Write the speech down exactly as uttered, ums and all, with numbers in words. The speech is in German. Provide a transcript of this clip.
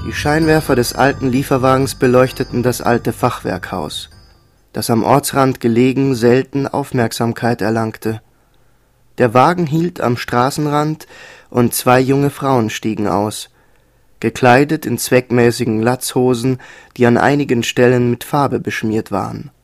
Die Scheinwerfer des alten Lieferwagens beleuchteten das alte Fachwerkhaus, das am Ortsrand gelegen selten Aufmerksamkeit erlangte. Der Wagen hielt am Straßenrand und zwei junge Frauen stiegen aus, gekleidet in zweckmäßigen Latzhosen, die an einigen Stellen mit Farbe beschmiert waren.